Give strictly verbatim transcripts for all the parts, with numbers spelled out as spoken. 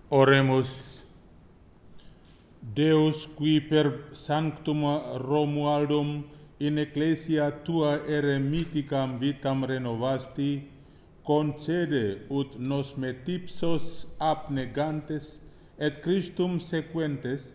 Oremus. Deus, qui per sanctum Romualdum in ecclesia tua eremiticam vitam renovasti, concede ut nos metipsos abnegantes et Christum sequentes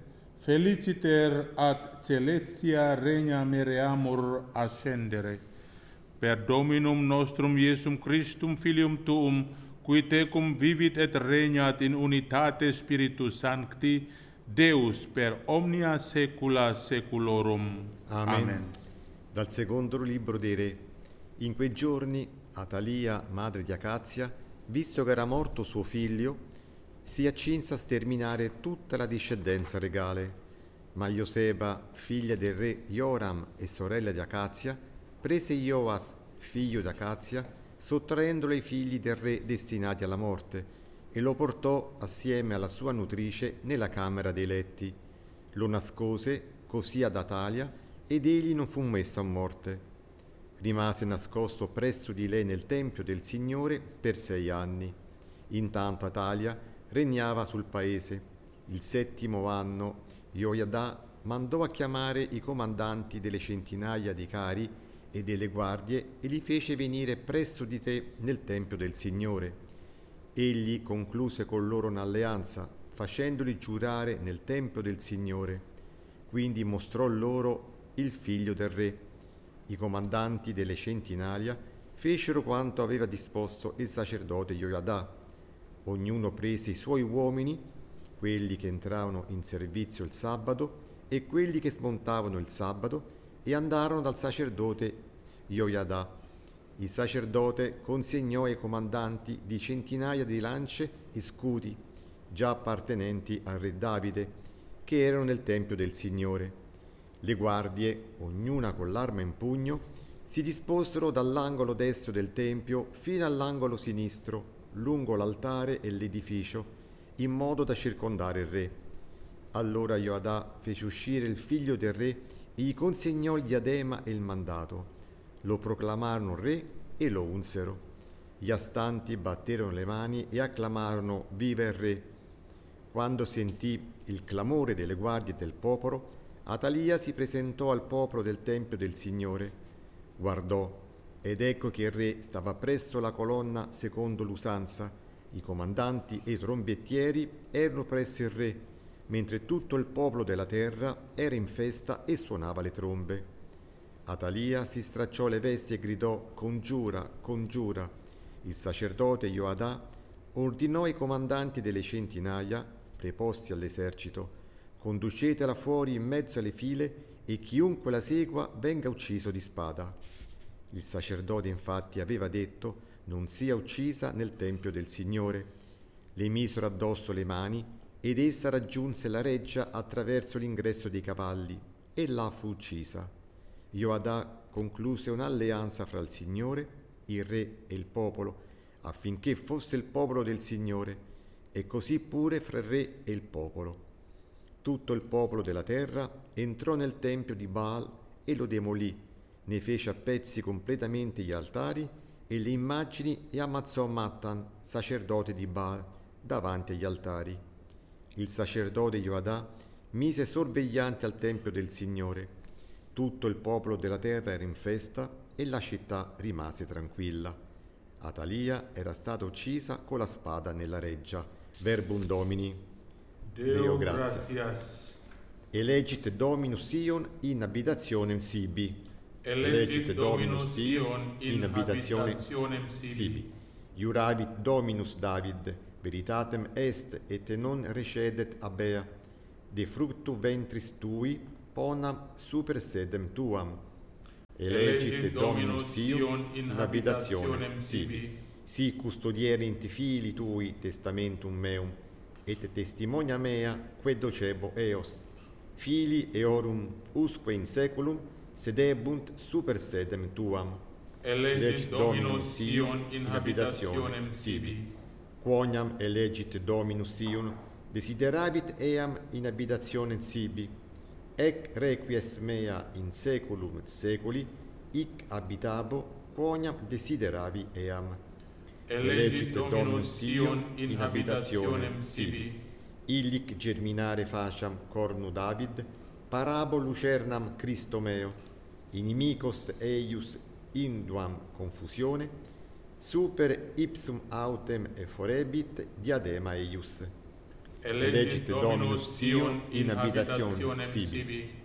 feliciter ad celestia regna mereamur ascendere. Per Dominum nostrum Iesum Christum Filium tuum, qui tecum vivit et regnat in unitate Spiritus Sancti, Deus per omnia saecula saeculorum. Amen. Amen. Dal secondo libro dei Re. In quei giorni Atalia, madre di Acazia, visto che era morto suo figlio, si accinse a sterminare tutta la discendenza regale. Ma Joseba, figlia del re Joram e sorella di Acazia, prese Joas, figlio di Acazia, sottraendolo ai figli del re destinati alla morte, e lo portò assieme alla sua nutrice nella camera dei letti. Lo nascose così ad Atalia, ed egli non fu messo a morte. Rimase nascosto presso di lei nel tempio del Signore per sei anni. Intanto Atalia regnava sul paese. Il settimo anno Joiada mandò a chiamare i comandanti delle centinaia di cari e delle guardie e li fece venire presso di te nel tempio del Signore. Egli concluse con loro un'alleanza, facendoli giurare nel tempio del Signore. Quindi mostrò loro il figlio del re. I comandanti delle centinaia fecero quanto aveva disposto il sacerdote Joiada. Ognuno prese i suoi uomini, quelli che entravano in servizio il sabato e quelli che smontavano il sabato, e andarono dal sacerdote Joiada. Il sacerdote consegnò ai comandanti di centinaia di lance e scudi, già appartenenti al re Davide, che erano nel tempio del Signore. Le guardie, ognuna con l'arma in pugno, si disposero dall'angolo destro del tempio fino all'angolo sinistro, lungo l'altare e l'edificio, in modo da circondare il re. Allora Joiada fece uscire il figlio del re e gli consegnò il diadema e il mandato. Lo proclamarono re e lo unsero. Gli astanti batterono le mani e acclamarono «Viva il re!». Quando sentì il clamore delle guardie del popolo, Atalia si presentò al popolo del tempio del Signore. Guardò, ed ecco che il re stava presso la colonna secondo l'usanza. I comandanti e i trombettieri erano presso il re, mentre tutto il popolo della terra era in festa e suonava le trombe. Atalia si stracciò le vesti e gridò «Congiura, congiura!». Il sacerdote Joiada ordinò ai comandanti delle centinaia, preposti all'esercito: «Conducetela fuori in mezzo alle file e chiunque la segua venga ucciso di spada». Il sacerdote infatti aveva detto: «Non sia uccisa nel tempio del Signore». Le misero addosso le mani ed essa raggiunse la reggia attraverso l'ingresso dei cavalli e là fu uccisa. Joiada concluse un'alleanza fra il Signore, il re e il popolo, affinché fosse il popolo del Signore, e così pure fra il re e il popolo. Tutto il popolo della terra entrò nel tempio di Baal e lo demolì, ne fece a pezzi completamente gli altari e le immagini e ammazzò Mattan, sacerdote di Baal, davanti agli altari. Il sacerdote Joiada mise sorveglianti al tempio del Signore. Tutto il popolo della terra era in festa e la città rimase tranquilla. Atalia era stata uccisa con la spada nella reggia. Verbum Domini. Deo, Deo gratias. gratias. Elegit Dominus Sion in abitationem sibi. Elegit Dominus Sion in abitationem habitationem sibi. Iuravit Dominus David, veritatem est et non recedet abea. De fructu ventris tui ponam super sedem tuam. Elegit Dominus Sion in habitationem sibi. Si custodierint fili tui testamentum meum, et testimonia mea quae docebo eos. Fili eorum usque in saeculum sedebunt super sedem tuam. Elegit Dominus Sion in habitationem sibi. Quoniam elegit Dominus Sion, desiderabit eam in habitationem sibi. Ec requies mea in saeculum et saeculi, hic habitabo, quoniam desideravi eam. Elegit Dominus Sion in habitationem sibi. Illic germinare faciam cornu David, parabo lucernam Christo meo, inimicos eius induam confusione, super ipsum autem forebit diadema eius. Elegit Dominus Sion in habitationem sibi.